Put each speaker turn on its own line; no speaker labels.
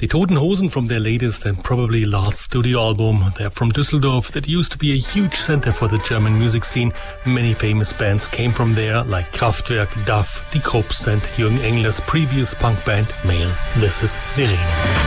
Die Toten Hosen from their latest and probably last studio album. They're from Düsseldorf, that used to be a huge center for the German music scene. Many famous bands came from there, like Kraftwerk, Duff, Die Krupps and Jürgen Engler's previous punk band, Male. This is Sirene.